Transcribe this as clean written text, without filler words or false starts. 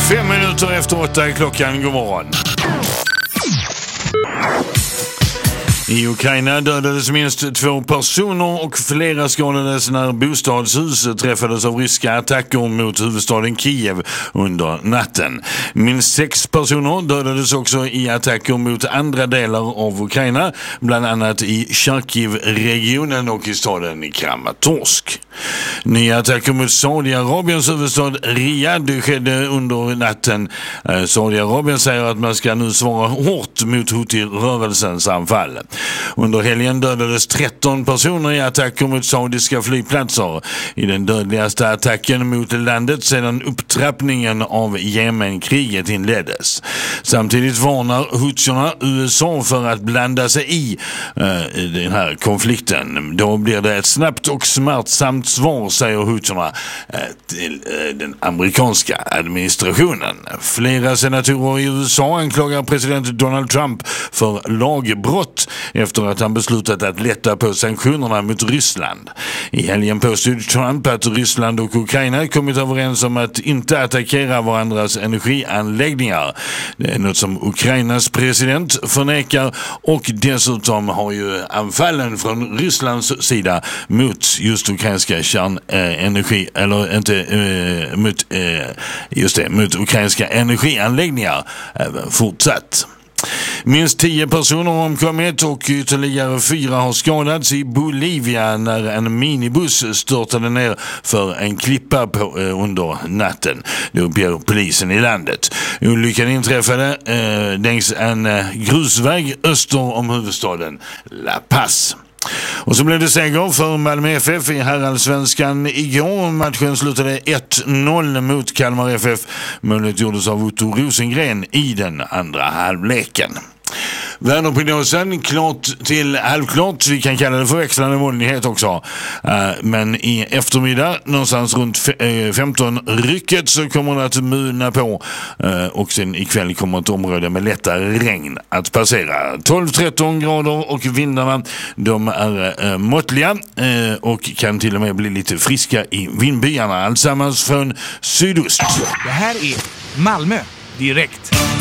5 minuter efter 8 är klockan. God morgon. I Ukraina dödades minst 2 personer och flera skadades när bostadshus träffades av ryska attacker mot huvudstaden Kiev under natten. Minst 6 personer dödades också i attacker mot andra delar av Ukraina, bland annat i Charkiv-regionen och i staden Kramatorsk. Nya attacker mot Saudiarabiens huvudstad Riyadh skedde under natten. Saudiarabien säger att man ska nu svara hårt mot Houthi-rörelsens anfall. Under helgen dödades 13 personer i attacker mot saudiska flygplatser, i den dödligaste attacken mot landet sedan upptrappningen av Jemenkriget inleddes. Samtidigt varnar Houthierna USA för att blanda sig i den här konflikten. Då blir det ett snabbt och smärtsamt svar, säger Houthierna till den amerikanska administrationen. Flera senatorer i USA anklagar president Donald Trump för lagbrott efter att han beslutat att lätta på sanktionerna mot Ryssland. I helgen påstod Trump att Ryssland och Ukraina kommit överens om att inte attackera varandras energianläggningar. Det är något som Ukrainas president förnekar, och dessutom har ju anfallen från Rysslands sida mot just ukrainska kärnenergi, eller inte mot ukrainska energianläggningar även fortsatt. Minst 10 personer har omkommit och ytterligare 4 har skadats i Bolivia när en minibuss störtade ner för en klippa under natten. Det uppger polisen i landet. Olyckan inträffade längs en grusväg öster om huvudstaden La Paz. Och så blev det seger för Malmö FF i herrallsvenskan igår. Matchen slutade 1-0 mot Kalmar FF. Målet gjordes av Otto Rosengren i den andra halvleken. Väderprognosen klart till halvklart. Vi kan kalla det för växlande molnighet också. Men i eftermiddag, någonstans runt 15 rycket, så kommer det att muna på. Och sen ikväll kommer ett område med lättare regn att passera. 12-13 grader och vindarna, de är måttliga och kan till och med bli lite friska i vindbyarna. Allsammans från sydost. Det här är Malmö direkt.